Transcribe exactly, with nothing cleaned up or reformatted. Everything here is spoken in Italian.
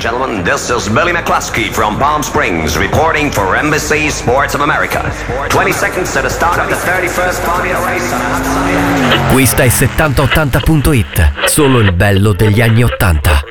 gentlemen, this is Billy McCluskey from Palm Springs reporting for N B C Sports of America. twenty seconds to the start of the thirty-first Formula Race on a hot Sunday. Questa è settanta ottanta punto it, solo il bello degli anni ottanta.